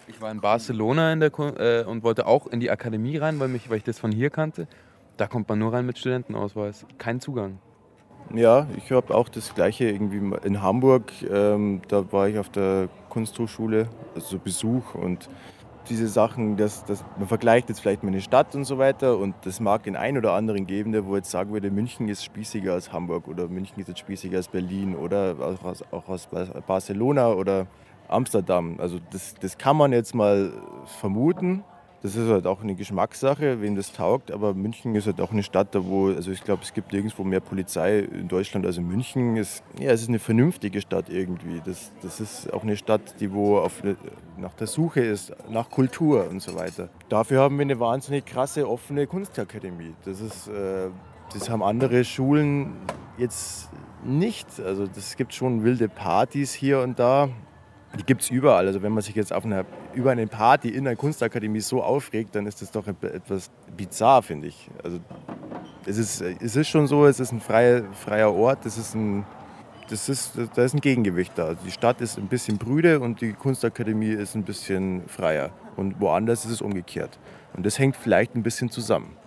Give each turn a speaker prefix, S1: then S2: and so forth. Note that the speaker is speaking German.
S1: Ich war in Barcelona und wollte auch in die Akademie rein, weil ich das von hier kannte. Da kommt man nur rein mit Studentenausweis. Kein Zugang.
S2: Ja, ich habe auch das Gleiche irgendwie in Hamburg. Da war ich auf der Kunsthochschule, also Besuch und diese Sachen, man vergleicht jetzt vielleicht mal eine Stadt und so weiter und das mag den einen oder anderen geben, der wo jetzt sagen würde, München ist spießiger als Hamburg oder München ist jetzt spießiger als Berlin oder auch aus Barcelona oder Amsterdam. Also das kann man jetzt mal vermuten. Das ist halt auch eine Geschmackssache, wem das taugt, aber München ist halt auch eine Stadt, also ich glaube, es gibt nirgendwo mehr Polizei in Deutschland als in München. Es ist eine vernünftige Stadt irgendwie. Das ist auch eine Stadt, die nach der Suche ist, nach Kultur und so weiter. Dafür haben wir eine wahnsinnig krasse, offene Kunstakademie. Das haben andere Schulen jetzt nicht. Also es gibt schon wilde Partys hier und da. Die gibt es überall. Also wenn man sich jetzt über eine Party in einer Kunstakademie so aufregt, dann ist das doch etwas bizarr, finde ich. Also es ist schon so, es ist ein freier Ort, da ist ein Gegengewicht da. Also die Stadt ist ein bisschen prüde und die Kunstakademie ist ein bisschen freier. Und woanders ist es umgekehrt. Und das hängt vielleicht ein bisschen zusammen.